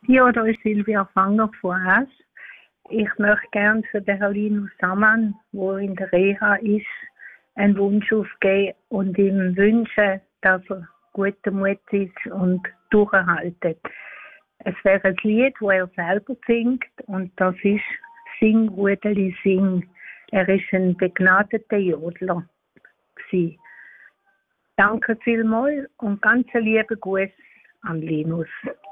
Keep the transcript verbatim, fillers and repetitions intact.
Ja, da ist Silvia Fanger von Aas. Ich möchte gerne für den Herrn Linus Sammann, der in der Reha ist, einen Wunsch aufgeben und ihm wünschen, dass er guter Mut ist und durchhaltet. Es wäre ein Lied, das er selber singt, und das ist «Sing, Rudeli, sing». Er war ein begnadeter Jodler. Danke vielmals und ganz liebe Grüße an Linus.